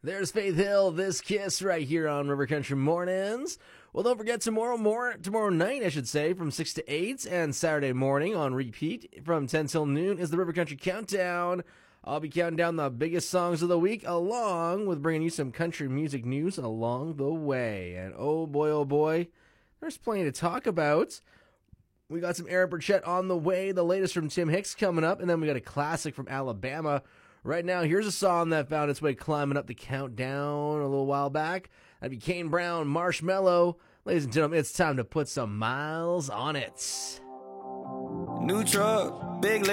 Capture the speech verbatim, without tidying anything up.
There's Faith Hill, This Kiss, right here on River Country Mornings. Well, don't forget tomorrow more tomorrow night, I should say, from six to eight, and Saturday morning on repeat from ten till noon is the River Country Countdown. I'll be counting down the biggest songs of the week, along with bringing you some country music news along the way. And oh boy, oh boy, there's plenty to talk about. We got some Aaron Burchett on the way, the latest from Tim Hicks coming up, and then we got a classic from Alabama. Right now, here's a song that found its way climbing up the countdown a little while back. That'd be Kane Brown, Marshmallow. Ladies and gentlemen, it's time to put some miles on it. New truck, big